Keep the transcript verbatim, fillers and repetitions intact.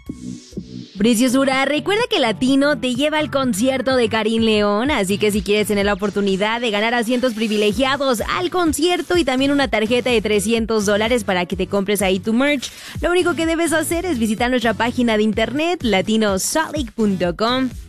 Preciosura, recuerda que Latino te lleva al concierto de Karim León, así que si quieres tener la oportunidad de ganar asientos privilegiados al concierto y también una tarjeta de trescientos dólares para que te compres ahí tu merch, lo único que debes hacer es visitar nuestra página de internet latino solic punto com.